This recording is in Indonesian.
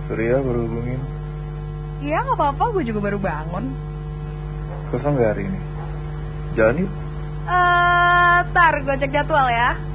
Surya baru hubungin. Iya gak apa-apa, gue juga baru bangun. Kosong gak hari ini? Jalan yuk. Tar gue cek jadwal ya.